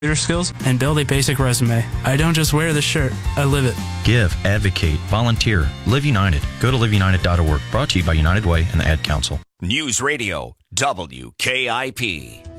skills and build a basic resume. I don't just wear the shirt, I live it. Give, advocate, volunteer. Live United. Go to liveunited.org. Brought to you by United Way and the Ad Council. News Radio WKIP.